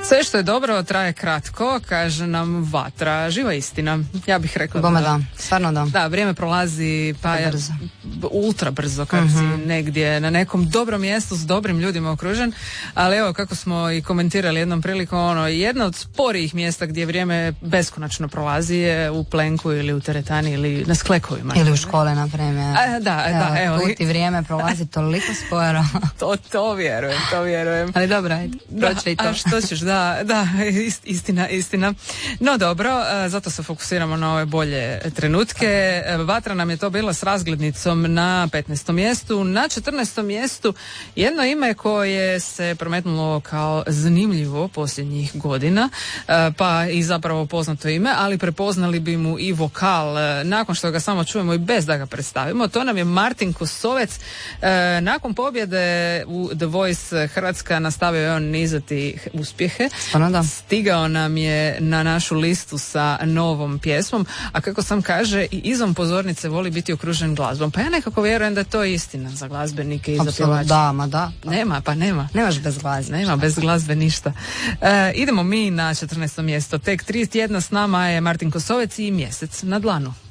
Sve što je dobro traje kratko, kaže nam Vatra. Živa istina, ja bih rekla. Bome da, stvarno da. Da, vrijeme prolazi brzo. Ultra brzo kad si negdje na nekom dobrom mjestu s dobrim ljudima okružen, ali evo kako smo i komentirali jednom prilikom, jedna od sporijih mjesta gdje vrijeme beskonačno prolazi je u Plenku ili u teretani ili na sklekovima. Ili u škole, na primjer. Evo. Put i vrijeme prolazi toliko sporo. To vjerujem. Ali dobro, ajde, proći i to. A što ćeš, da, istina. No dobro, zato se fokusiramo na ove bolje trenutke. Vatra nam je to bila s razglednicom na 15. mjestu. Na 14. mjestu jedno ime koje se prometnulo kao zanimljivo posljednjih godina, pa i zapravo poznato ime, ali prepoznali bi mu i vokal nakon što ga samo čujemo i bez da ga predstavimo. To nam je Martin Kosovec. Nakon pobjede u The Voice Hrvatska nastavio je on nizati uspjehe. Stigao nam je na našu listu sa novom pjesmom, a kako sam kaže i izvan pozornice voli biti okružen glazbom. Pa ja nekako vjerujem da je to istina za glazbenike i za pjevače. Da. Nema. Nemaš bez glazbe. Nema bez glazbe ništa. Idemo mi na 14. mjesto. Tek 3 tjedna s nama je Martin Kosovec i Mjesec na dlanu.